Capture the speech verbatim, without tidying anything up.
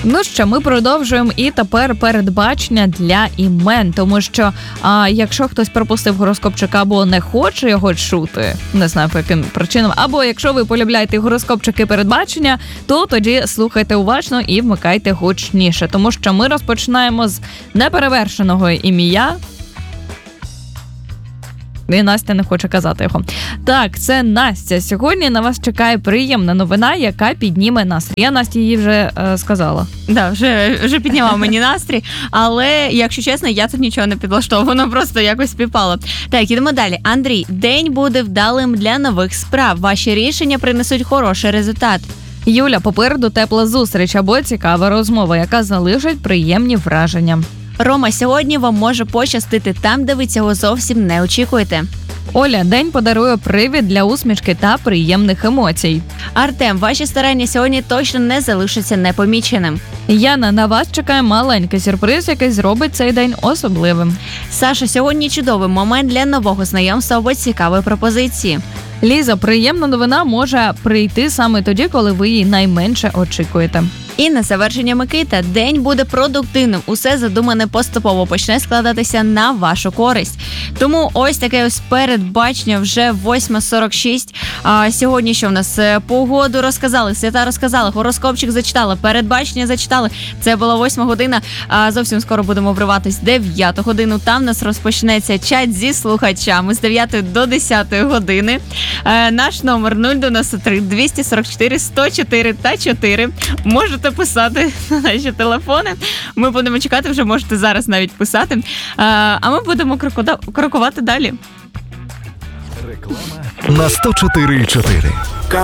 Ну що, ми продовжуємо і тепер передбачення для імен, тому що а, якщо хтось пропустив гороскопчик або не хоче його чути, не знаю по яким причинам, або якщо ви полюбляєте гороскопчики передбачення, то тоді слухайте уважно і вмикайте гучніше, тому що ми розпочинаємо з неперевершеного ім'я. І Настя не хоче казати його. Так, це Настя. Сьогодні на вас чекає приємна новина, яка підніме настрій. Я Насті її вже е, сказала. Да, вже, вже підняла мені настрій, але, якщо чесно, я тут нічого не підлаштовувала, воно просто якось співпало. Так, ідемо далі. Андрій, день буде вдалим для нових справ. Ваші рішення принесуть хороший результат. Юля, попереду тепла зустріч або цікава розмова, яка залишить приємні враження. Рома, сьогодні вам може пощастити там, де ви цього зовсім не очікуєте. Оля, день подарує привід для усмішки та приємних емоцій. Артем, ваші старання сьогодні точно не залишаться непоміченим. Яна, на вас чекає маленький сюрприз, який зробить цей день особливим. Саша, сьогодні чудовий момент для нового знайомства або цікавої пропозиції. Ліза, приємна новина може прийти саме тоді, коли ви її найменше очікуєте. І на завершення Микита, день буде продуктивним. Усе задумане поступово почне складатися на вашу користь. Тому ось таке ось передбачення вже восьма сорок шість. А сьогодні що в нас? Погоду розказали, свята розказали, гороскопчик зачитали, передбачення зачитали. Це була восьма година, а зовсім скоро будемо вриватись дев'яту годину. Там у нас розпочнеться чат зі слухачами з дев'ятої до десятої години. Е, наш номер нуль дев'яносто три двісті сорок чотири сто чотири та чотири. Можете писати на наші телефони. Ми будемо чекати, вже можете зараз навіть писати. А ми будемо крокувати далі. Реклама на сто чотири і чотири.